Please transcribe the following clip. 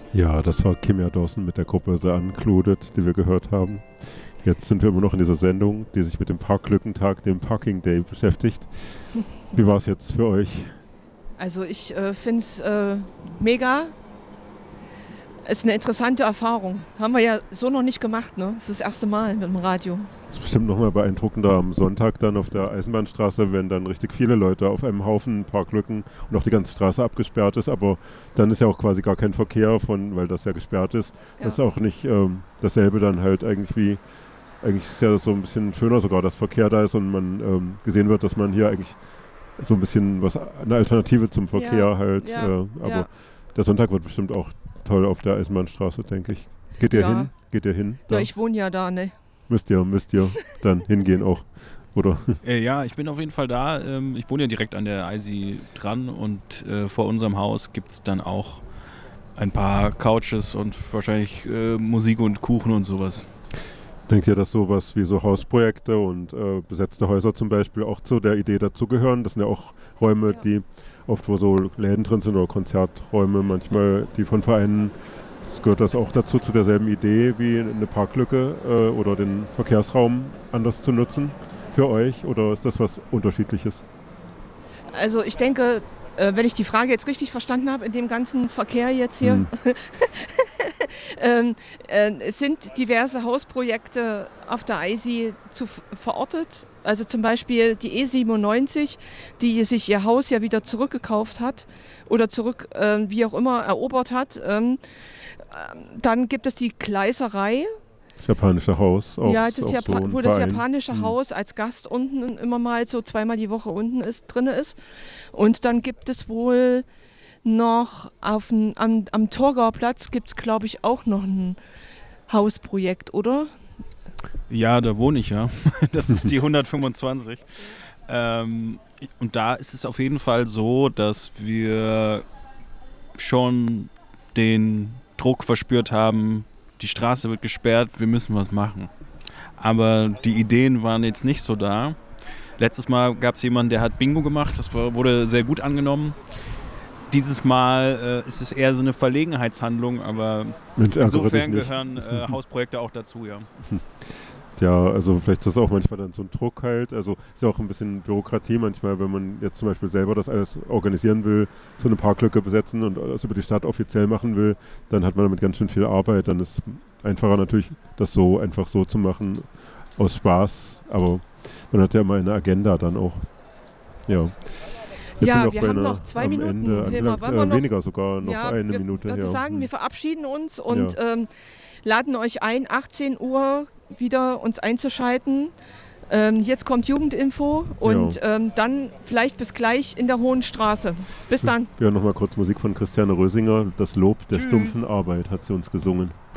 Ja, das war Kimya Dawson mit der Gruppe The Uncluded, die wir gehört haben. Jetzt sind wir immer noch in dieser Sendung, die sich mit dem Parklückentag, dem Parking Day beschäftigt. Wie war es jetzt für euch? Also ich finde es mega. Es ist eine interessante Erfahrung. Haben wir ja so noch nicht gemacht, ne? Das ist das erste Mal mit dem Radio. Es ist bestimmt nochmal beeindruckender am Sonntag dann auf der Eisenbahnstraße, wenn dann richtig viele Leute auf einem Haufen Parklücken und auch die ganze Straße abgesperrt ist. Aber dann ist ja auch quasi gar kein Verkehr, weil das ja gesperrt ist. Ja. Das ist auch nicht dasselbe dann halt eigentlich ist es ja so ein bisschen schöner sogar, dass Verkehr da ist und man gesehen wird, dass man hier eigentlich so ein bisschen eine Alternative zum Verkehr halt. Aber ja. der Sonntag wird bestimmt auch toll auf der Eisenbahnstraße, denke ich. Geht ihr Ja. hin? Geht ihr hin? Ja, ich wohne ja da, ne? Müsst ihr dann hingehen auch, oder? Ja, ich bin auf jeden Fall da. Ich wohne ja direkt an der Eisi dran und vor unserem Haus gibt es dann auch ein paar Couches und wahrscheinlich Musik und Kuchen und sowas. Denkt ihr, dass sowas wie so Hausprojekte und besetzte Häuser zum Beispiel auch zu der Idee dazugehören? Das sind ja auch Räume, die oft, wo so Läden drin sind oder Konzerträume manchmal, die von Vereinen. Gehört das auch dazu, zu derselben Idee wie eine Parklücke oder den Verkehrsraum anders zu nutzen für euch? Oder ist das was Unterschiedliches? Also ich denke, wenn ich die Frage jetzt richtig verstanden habe, in dem ganzen Verkehr jetzt hier, es sind diverse Hausprojekte auf der Eisi verortet. Also zum Beispiel die E97, die sich ihr Haus ja wieder zurückgekauft hat oder wie auch immer, erobert hat. Dann gibt es die Gleiserei. Das japanische Haus. Auch, Ja, wo das japanische Haus als Gast unten immer mal so zweimal die Woche unten drin ist. Und dann gibt es wohl noch am Torgauplatz gibt es, glaube ich, auch noch ein Hausprojekt, oder? Ja, da wohne ich ja. Das ist die 125. Und da ist es auf jeden Fall so, dass wir schon den Druck verspürt haben, die Straße wird gesperrt, wir müssen was machen. Aber die Ideen waren jetzt nicht so da. Letztes Mal gab es jemanden, der hat Bingo gemacht, das wurde sehr gut angenommen. Dieses Mal ist es eher so eine Verlegenheitshandlung, aber insofern gehören Hausprojekte auch dazu, ja. Ja, also vielleicht ist das auch manchmal dann so ein Druck halt, also ist ja auch ein bisschen Bürokratie manchmal, wenn man jetzt zum Beispiel selber das alles organisieren will, so eine Parklücke besetzen und das über die Stadt offiziell machen will, dann hat man damit ganz schön viel Arbeit, dann ist einfacher natürlich, das so einfach so zu machen, aus Spaß, aber man hat ja immer eine Agenda dann auch, ja. Jetzt Ja, wir haben noch 2 Minuten, Hilmar. Weniger sogar, noch eine Minute. Ich würde sagen, wir verabschieden uns und laden euch ein, 18 Uhr wieder uns einzuschalten. Jetzt kommt Jugendinfo und dann vielleicht bis gleich in der Hohen Straße. Bis dann. Ja, nochmal kurz Musik von Christiane Rösinger. Das Lob der stumpfen Arbeit hat sie uns gesungen.